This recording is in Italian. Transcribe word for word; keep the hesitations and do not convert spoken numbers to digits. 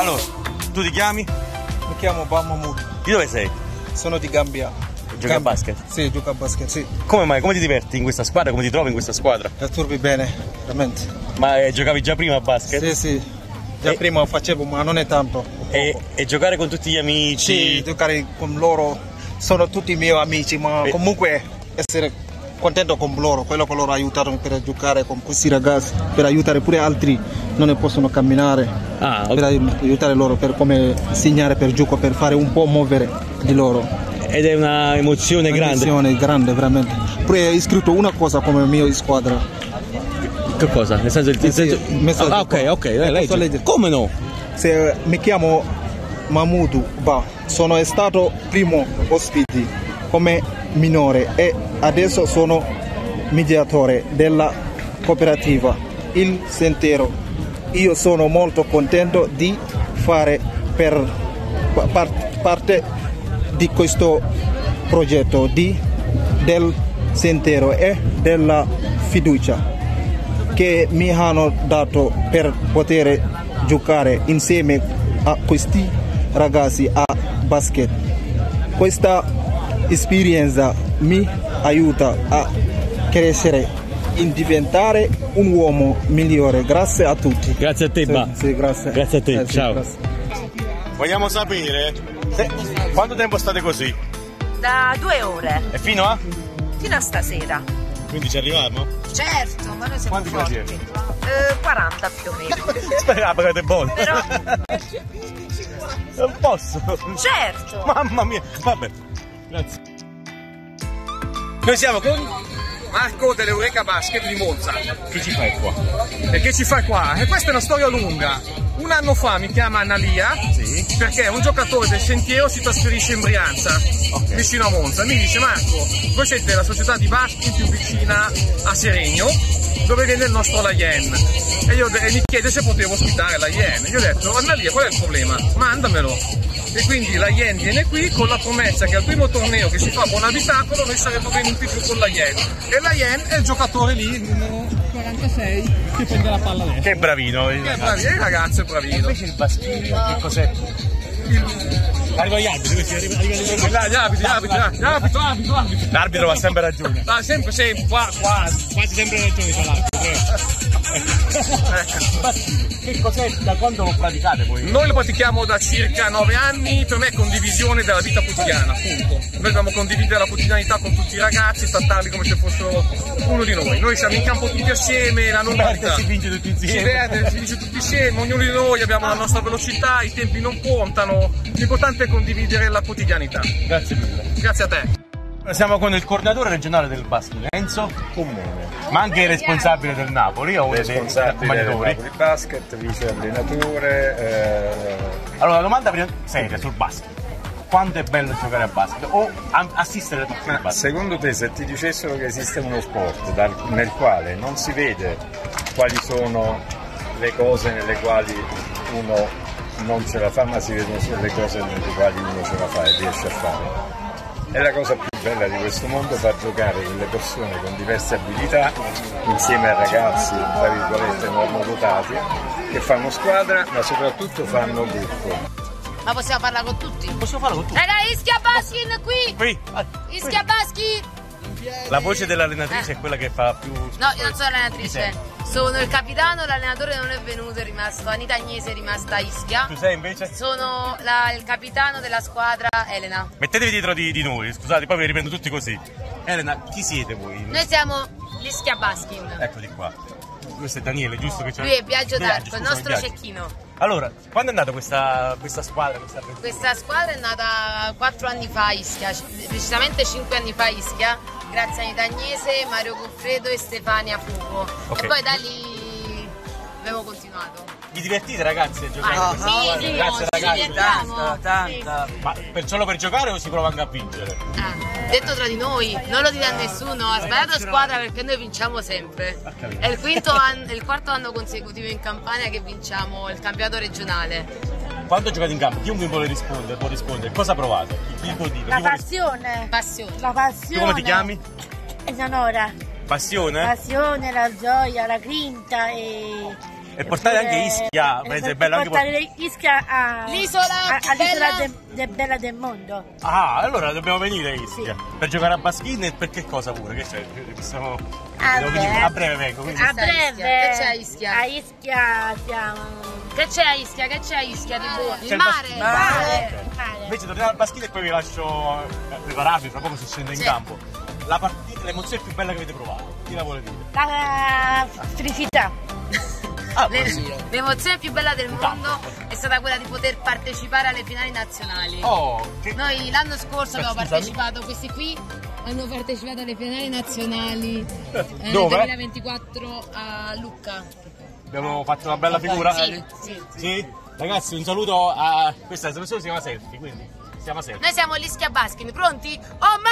Allora, tu ti chiami? Mi chiamo Bamamud. Di dove sei? Sono di Gambia. Giochi a basket? Sì, gioco a basket, sì. Come mai? Come ti diverti in questa squadra? Come ti trovi in questa squadra? La turbi bene, veramente. Ma eh, giocavi già prima a basket? Sì, sì. Già e... prima facevo, ma non è tanto. E, e giocare con tutti gli amici? Sì, giocare con loro. Sono tutti i miei amici, ma e... comunque essere contento con loro. Quello che loro aiutano per giocare con questi ragazzi, per aiutare pure altri non ne possono camminare. Ah, okay. Per aiutare loro, per come insegnare per gioco, per fare un po' muovere di loro. Ed è una emozione una grande. Emozione grande, veramente. Pure hai scritto una cosa come mio in squadra. Che cosa? Nel senso, nel senso... Messaggio. Ah, ok, ok, lei legge. Come no? Se, mi chiamo Mahmoud Ba, sono stato primo ospite come minore e adesso sono mediatore della cooperativa Il Sentiero. Io sono molto contento di fare per par- parte di questo progetto di, del Sentiero e della fiducia che mi hanno dato per poter giocare insieme a questi ragazzi a basket. Questa esperienza mi aiuta a crescere in diventare un uomo migliore. Grazie a tutti. Grazie a te, Ba. Sì, sì, grazie. Grazie a te, eh, ciao. Sì, grazie. Vogliamo sapere se, quanto tempo state così? Da due ore. E fino a? Fino a stasera. Quindi ci arriviamo? Certo, ma noi siamo quanti forti. Eh, quaranta più o meno. Spera, pagate buono. Però... Non posso. Certo. Mamma mia. Vabbè, grazie. Noi siamo con Marco dell'Eureka Basket di Monza. Che ci fai qua? E che ci fai qua? E questa è una storia lunga. Un anno fa mi chiama Analia, sì, perché un giocatore del Sentiero si trasferisce in Brianza, okay, vicino a Monza. Mi dice: Marco, voi siete la società di basket più vicina a Seregno, dove viene il nostro Laien. E, io, e mi chiede se potevo ospitare Laien. Io ho detto: Analia, qual è il problema? Mandamelo. E quindi Laien viene qui con la promessa che al primo torneo che si fa a Buonabitacolo noi saremmo venuti giù con Laien. E Laien è il giocatore lì, numero quarantasei, che prende la palla adesso. Che bravino! Che bravino, il ragazzo è bravino. E invece il Baschino, che cos'è? Arriva gli arbitri, questi arriva, arriva gli arbitri, gli arbitri, arbitri, arbitro, arbitro, arbitro. L'arbitro va sempre ragione. Va sempre, sempre, qua, quasi. Quasi sempre ragione tra l'arbitro. Che cos'è? Da quando lo praticate voi? Noi lo pratichiamo da circa nove anni, per me è condivisione della vita quotidiana, appunto. Noi dobbiamo condividere la quotidianità con tutti i ragazzi, trattarli come se fossero uno di noi. Noi siamo in campo tutti assieme, la normalità. Si vince tutti insieme. Si vede, si vince tutti insieme, ognuno di noi abbiamo la nostra velocità, i tempi non contano. L'importante è condividere la quotidianità. Grazie mille. Grazie a te. Siamo con il coordinatore regionale del basket, Enzo Comune, ma anche il responsabile del Napoli, o uno dei accompagnatori. Del basket, vice allenatore. Eh... Allora, la domanda prima seria sul basket. Quanto è bello giocare a basket o assistere a tutti i basket? Secondo te, se ti dicessero che esiste uno sport dal, nel quale non si vede quali sono le cose nelle quali uno non ce la fa, ma si vedono solo le cose nelle quali uno ce la fa e riesce a fare? È la cosa più bella di questo mondo, far giocare delle persone con diverse abilità insieme a ragazzi, tra virgolette, normodotati, che fanno squadra, ma soprattutto fanno gruppo. Ma possiamo parlare con tutti? Possiamo farlo con tutti. Raga, Ischia Baskin qui! Qui! Ischia Baskin! La voce dell'allenatrice eh. è quella che fa più... No, io non sono l'allenatrice. Sono il capitano, l'allenatore non è venuto, è rimasto, Anita Agnese è rimasta a Ischia. Tu sei invece? Sono la, il capitano della squadra, Elena. Mettetevi dietro di, di noi, scusate, poi vi riprendo tutti così. Elena, chi siete voi? Noi siamo l'Ischia Baskin. Eccoli qua. Questo è Daniele, giusto che c'è? Lui è Biagio D'Arco, il nostro cecchino. Allora, quando è nata questa, questa squadra? Questa, questa squadra è nata quattro anni fa a Ischia, precisamente cinque anni fa a Ischia, grazie a Anita Agnese, Mario Goffredo e Stefania Fugo. Okay. E poi da lì abbiamo continuato. Vi divertite ragazzi a giocare? Ah, no, sì, sì, grazie no, ragazzi. Tanta, tanta. Ma per solo per giocare o si prova anche a vincere? Ah, detto tra di noi, non lo dite a nessuno, ha sbagliato squadra perché noi vinciamo sempre. È il, quinto anno, il quarto anno consecutivo in Campania che vinciamo il campionato regionale. Quando giocate in campo, chiunque vuole rispondere, può rispondere. Cosa provate? Chi può dire? La passione. Passione. La passione. Tu come ti chiami? Eleonora. Passione? Passione, la gioia, la grinta e... E portare anche Ischia, penso è bello anche portare Ischia a- L'isola a- più all'isola bella- de- de- bella del mondo. Ah, allora dobbiamo venire a Ischia. Per giocare a baschine e per che cosa pure? Che c'è? Siamo... A devo venire- breve. a breve vengo, quindi... A sta a Ischia? breve. Che c'è a Ischia? A Ischia siamo. Che c'è a Ischia? Che c'è a Ischia di buono? C'è Il il mare! bas- Mare. Ok. Mare. Invece torniamo al baschine e poi vi lascio eh, prepararvi, fra poco si scende in Sì. campo. La partita, l'emozione più bella che avete provato, chi la vuole dire? La felicità. Ah, Le- così. L'emozione più bella del mondo è stata quella di poter partecipare alle finali nazionali. Oh, che... Noi l'anno scorso abbiamo Scusami. partecipato, questi qui hanno partecipato alle finali nazionali eh, nel Dove? duemilaventiquattro a Lucca. Abbiamo fatto una bella figura? Sì, sì. Sì? Ragazzi, un saluto a... Questa trasmissione si chiama Selfie, quindi si chiama Selfie. Noi siamo l'Ischia Baschini, pronti? Oh, ma